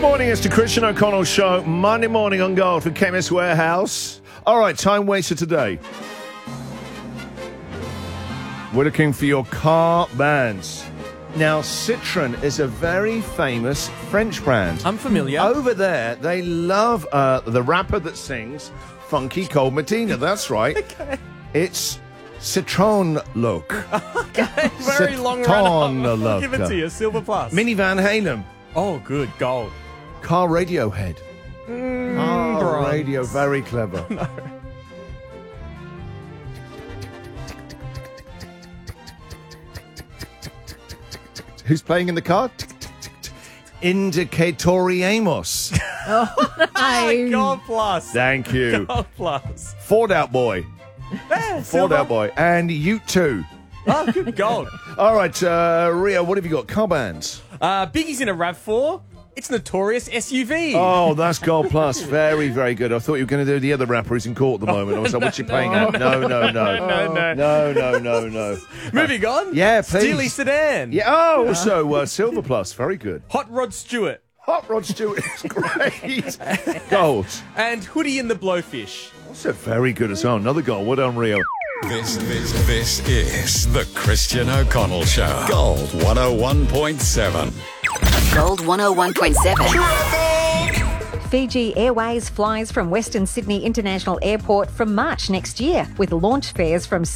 morning, it's the Christian O'Connell Show. Monday morning on Gold for Chemist Warehouse. All right, time waster today. We're looking for your car bands. Now, Citroën is a very famous French brand. I'm familiar. Over there, they love the rapper that sings Funky Cold Medina. That's right. Okay. It's Citroën Look. Okay, very long run. I'll give it to you, Silver Plus. Mini Van Halen. Oh, good, gold. Car Radiohead. Bronze. Radio, very clever. No. Who's playing in the car? Indicatoriamos. Oh, Gold Plus. Thank you. Gold Plus. Ford Out Boy. Yeah, Ford silver. Out Boy. And U2. Oh, good, gold. All right, Rio, what have you got? Car bands. Biggie's in a RAV4. It's Notorious SUV. Oh, that's Gold Plus. Very, very good. I thought you were going to do the other rapper who's in court at the moment. I was like, what's she playing at? No. No. Moving on. Yeah, please. Steely Sedan. Yeah. Oh, so Silver Plus. Very good. Hot Rod Stewart. Hot Rod Stewart is great. Gold. And Hoodie and the Blowfish. Also very good as well. Another goal. Well done, Rio. This is the Christian O'Connell Show. Gold 101.7. Gold 101.7. Fiji Airways flies from Western Sydney International Airport from March next year, with launch fares from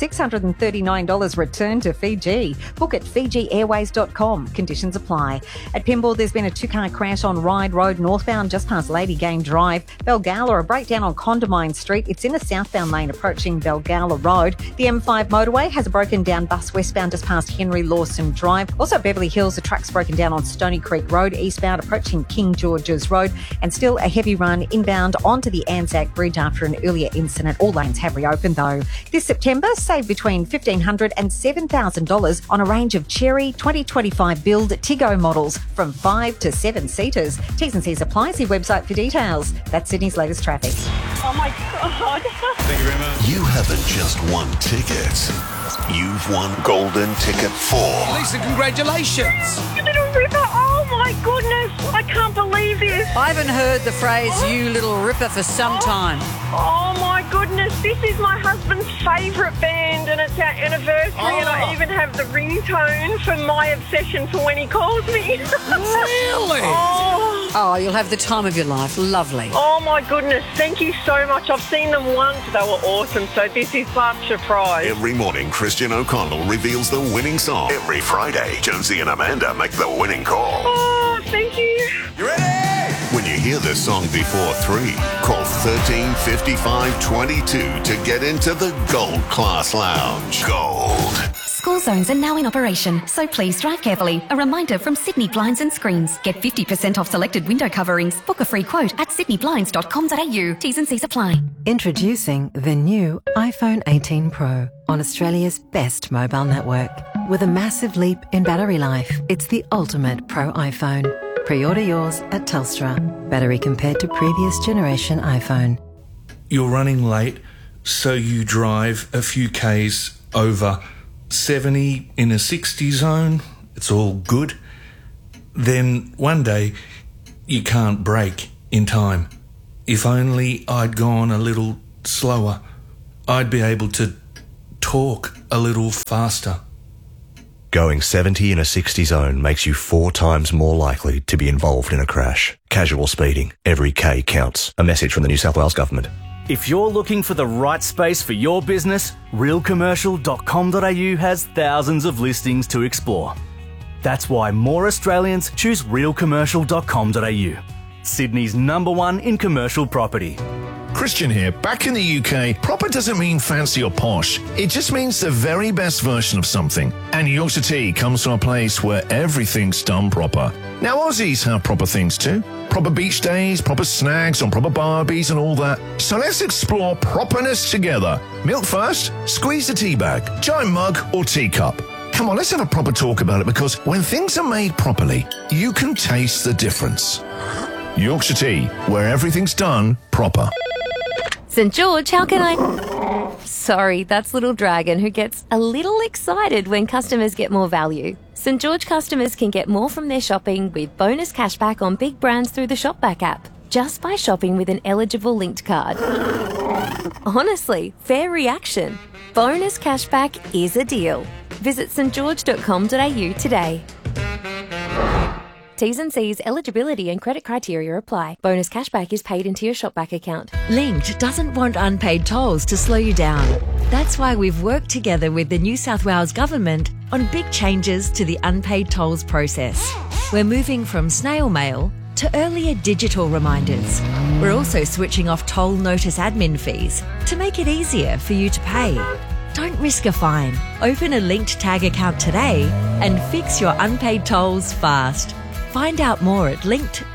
$639 return to Fiji. Book at FijiAirways.com. Conditions apply. At Pymble, there's been a two-car crash on Ryde Road northbound just past Lady Game Drive. Belgala, a breakdown on Condamine Street. It's in a southbound lane approaching Belgala Road. The M5 motorway has a broken down bus westbound just past Henry Lawson Drive. Also at Beverly Hills, the truck's broken down on Stony Creek Road eastbound approaching King George's Road, and still a heavy run inbound onto the Anzac Bridge after an earlier incident. All lanes have reopened though. This September, save between $1,500 and $7,000 on a range of Cherry 2025 build Tiggo models from 5 to 7 seaters. T's and C's apply. See website for details. That's Sydney's latest traffic. Oh my God. Thank you very much. You haven't just won tickets. You've won Golden Ticket 4. Lisa, congratulations. You little ripper. Oh my goodness. I can't believe this. I haven't heard the phrase "you little ripper" for some time. Oh my goodness. This is my husband's favourite band and it's our anniversary and I even have the ringtone for my obsession for when he calls me. Really? Oh, you'll have the time of your life. Lovely. Oh my goodness. Thank you so much. I've seen them once. They were awesome. So this is such a prize. Every morning, Christian O'Connell reveals the winning song. Every Friday, Jonesy and Amanda make the winning call. Oh, thank you. You ready? When you hear this song before 3, call 13 55 22 to get into the Gold Class Lounge. Gold. School zones are now in operation, so please drive carefully. A reminder from Sydney Blinds and Screens. Get 50% off selected window coverings. Book a free quote at sydneyblinds.com.au. T's and C's apply. Introducing the new iPhone 18 Pro on Australia's best mobile network. With a massive leap in battery life, it's the ultimate Pro iPhone. Pre-order yours at Telstra. Battery compared to previous generation iPhone. You're running late, so you drive a few Ks over 70 in a 60 zone. It's all good. Then one day, you can't brake in time. If only I'd gone a little slower, I'd be able to talk a little faster. Going 70 in a 60 zone makes you 4 times more likely to be involved in a crash. Casual speeding. Every K counts. A message from the New South Wales Government. If you're looking for the right space for your business, realcommercial.com.au has thousands of listings to explore. That's why more Australians choose realcommercial.com.au. Sydney's #1 in commercial property. Christian here. Back in the UK, proper doesn't mean fancy or posh. It just means the very best version of something. And Yorkshire Tea comes from a place where everything's done proper. Now, Aussies have proper things too. Proper beach days, proper snags on proper barbies and all that. So let's explore properness together. Milk first, squeeze the tea bag, giant mug or teacup. Come on, let's have a proper talk about it, because when things are made properly, you can taste the difference. Yorkshire Tea, where everything's done proper. St. George, how can I... Sorry, that's Little Dragon, who gets a little excited when customers get more value. St George customers can get more from their shopping with bonus cashback on big brands through the Shopback app, just by shopping with an eligible linked card. Honestly, fair reaction. Bonus cashback is a deal. Visit stgeorge.com.au today. T's and C's, eligibility and credit criteria apply. Bonus cashback is paid into your Shopback account. Linked doesn't want unpaid tolls to slow you down. That's why we've worked together with the New South Wales Government on big changes to the unpaid tolls process. We're moving from snail mail to earlier digital reminders. We're also switching off toll notice admin fees to make it easier for you to pay. Don't risk a fine. Open a Linked Tag account today and fix your unpaid tolls fast. Find out more at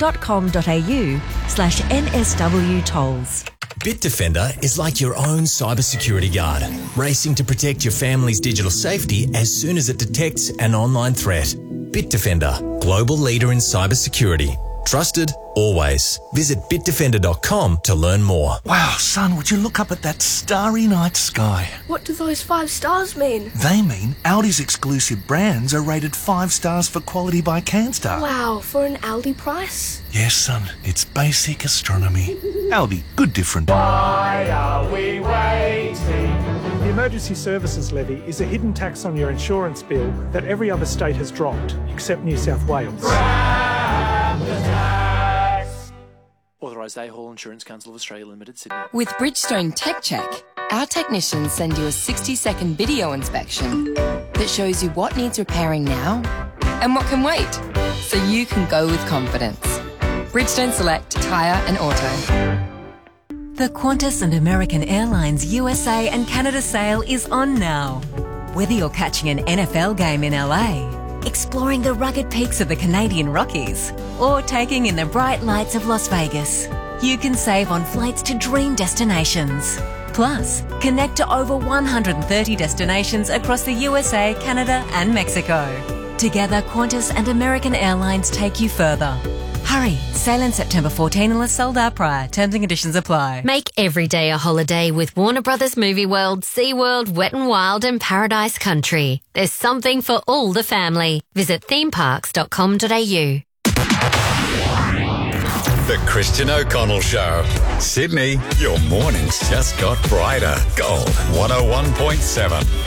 linked.com.au/NSW tolls. Bitdefender is like your own cybersecurity guard, racing to protect your family's digital safety as soon as it detects an online threat. Bitdefender, global leader in cybersecurity. Trusted, always. Visit bitdefender.com to learn more. Wow, son, would you look up at that starry night sky? What do those 5 stars mean? They mean Aldi's exclusive brands are rated 5 stars for quality by Canstar. Wow, for an Aldi price? Yes, son, it's basic astronomy. Aldi, good different. Why are we waiting? The Emergency Services Levy is a hidden tax on your insurance bill that every other state has dropped, except New South Wales. Authorised A Hall Insurance Council of Australia Limited, Sydney. With Bridgestone Tech Check, our technicians send you a 60-second video inspection that shows you what needs repairing now and what can wait, so you can go with confidence. Bridgestone Select Tyre and Auto. The Qantas and American Airlines USA and Canada sale is on now. Whether you're catching an NFL game in LA, exploring the rugged peaks of the Canadian Rockies, or taking in the bright lights of Las Vegas, you can save on flights to dream destinations. Plus, connect to over 130 destinations across the USA, Canada and Mexico. Together, Qantas and American Airlines take you further. Hurry, sail in September 14 unless sold out prior. Terms and conditions apply. Make every day a holiday with Warner Brothers Movie World, SeaWorld, Wet n Wild and Paradise Country. There's something for all the family. Visit themeparks.com.au. The Christian O'Connell Show. Sydney, your mornings just got brighter. Gold 101.7.